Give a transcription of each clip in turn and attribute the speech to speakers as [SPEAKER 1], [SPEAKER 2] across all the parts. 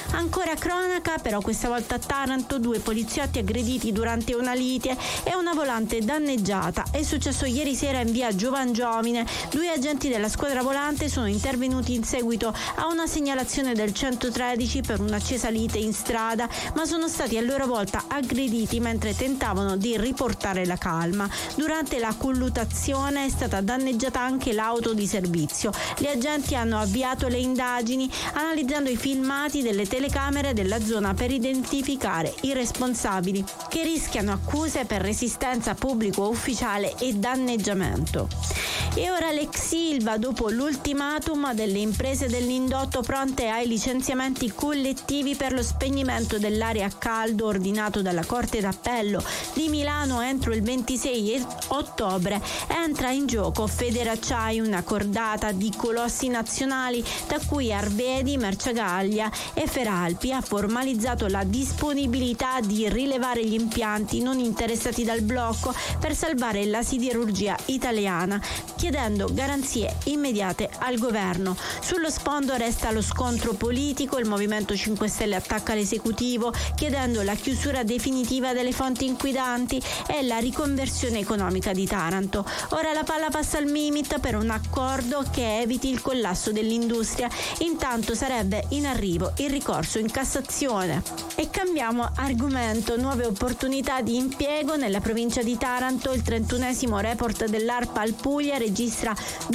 [SPEAKER 1] Ancora cronaca, però questa volta a Taranto, 2 poliziotti aggrediti durante una lite e una volante danneggiata. È successo ieri sera in via Giovangiomine. 2 agenti della squadra volante sono intervenuti in seguito a una segnalazione del 113 per un'accesa lite in strada, ma sono stati a loro volta aggrediti mentre tentavano di riportare la calma. Durante la colluttazione è stata danneggiata anche l'auto di servizio. Gli agenti hanno avviato le indagini analizzando i filmati delle telecamere della zona per identificare i responsabili, che rischiano accuse per resistenza pubblico ufficiale e danneggiamento. E ora l'ex Ilva, dopo l'ultimatum delle imprese dell'indotto pronte ai licenziamenti collettivi per lo spegnimento dell'area a caldo ordinato dalla Corte d'Appello di Milano entro il 26 ottobre, entra in gioco Federacciai, una cordata di colossi nazionali tra cui Arvedi, Marciagaglia e Feralpi ha formalizzato la disponibilità di rilevare gli impianti non interessati dal blocco per salvare la siderurgia italiana, chiedendo garanzie immediate al governo. Sullo sfondo resta lo scontro politico, il Movimento 5 Stelle attacca l'esecutivo chiedendo la chiusura definitiva delle fonti inquinanti e la riconversione economica di Taranto. Ora la palla passa al Mimit per un accordo che eviti il collasso dell'industria. Intanto sarebbe in arrivo il ricorso in Cassazione. E cambiamo argomento, nuove opportunità di impiego nella provincia di Taranto. Il 31esimo report dell'ARPA Puglia registra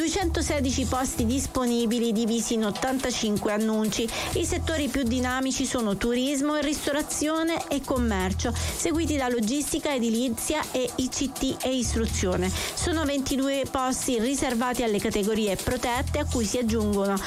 [SPEAKER 1] 216 posti disponibili divisi in 85 annunci. I settori più dinamici sono turismo, ristorazione e commercio, seguiti da logistica, edilizia e ICT e istruzione. Sono 22 posti riservati alle categorie protette, a cui si aggiungono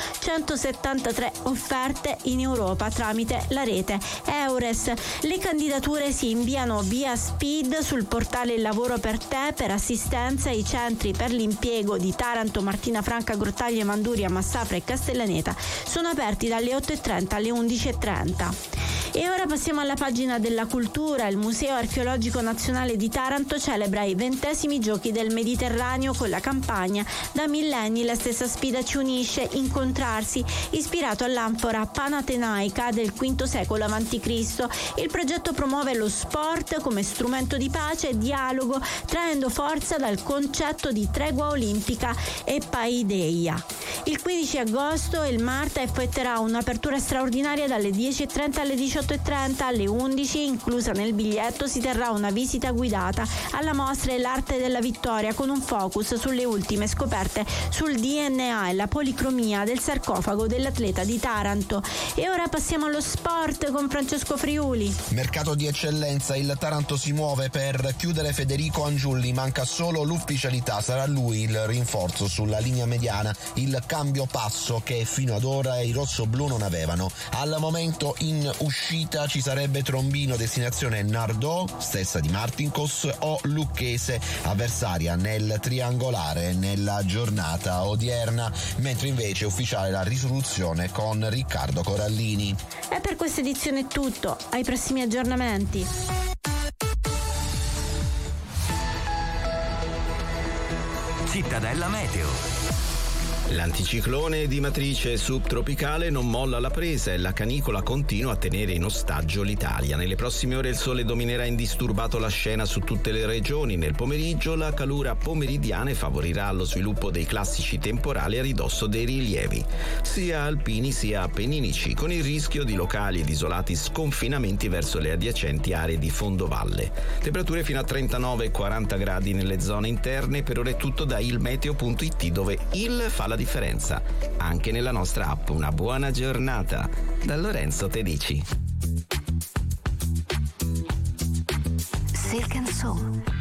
[SPEAKER 1] 173 offerte in Europa tramite la rete EURES. Le candidature si inviano via SPID sul portale Il Lavoro per Te per assistenza ai centri per l'impiego di Taranto, Martina Franca, Grottaglie, Manduria, Massafra e Castellaneta. Sono aperti dalle 8:30 alle 11:30. E ora passiamo alla pagina della cultura. Il Museo Archeologico Nazionale di Taranto celebra i 20esimi Giochi del Mediterraneo con la campagna "Da millenni la stessa sfida ci unisce, incontrarsi", ispirato all'anfora panatenaica del V secolo a.C. Il progetto promuove lo sport come strumento di pace e dialogo, traendo forza dal concetto di tregua olimpica e paideia. Il 15 agosto il Marta effettuerà un'apertura straordinaria dalle 10:30 alle 18:30. Alle 11, inclusa nel biglietto, si terrà una visita guidata alla mostra e l'arte della vittoria, con un focus sulle ultime scoperte sul DNA e la policromia del sarcofago dell'atleta di Taranto. E ora passiamo allo sport con Francesco Friuli.
[SPEAKER 2] Mercato di eccellenza, il Taranto si muove per chiudere Federico Angiulli, manca solo l'ufficialità, sarà lui il rinforzo sulla linea mediana, il cambio passo che fino ad ora i rossoblù non avevano. Al momento in uscita ci sarebbe Trombino, destinazione Nardò, stessa di Martincos, o Lucchese, avversaria nel triangolare nella giornata odierna, mentre invece è ufficiale la risoluzione con Riccardo Corallini.
[SPEAKER 1] E per questa edizione è tutto, ai prossimi aggiornamenti.
[SPEAKER 3] Cittadella Meteo.
[SPEAKER 4] L'anticiclone di matrice subtropicale non molla la presa e la canicola continua a tenere in ostaggio l'Italia. Nelle prossime ore il sole dominerà indisturbato la scena su tutte le regioni. Nel pomeriggio la calura pomeridiana favorirà lo sviluppo dei classici temporali a ridosso dei rilievi, sia alpini sia appenninici, con il rischio di locali ed isolati sconfinamenti verso le adiacenti aree di fondovalle. Temperature fino a 39 e 40 gradi nelle zone interne. Per ora è tutto da ilmeteo.it, dove il fa la differenza anche nella nostra app. Una buona giornata da Lorenzo Tedici.
[SPEAKER 3] Silk & Soul.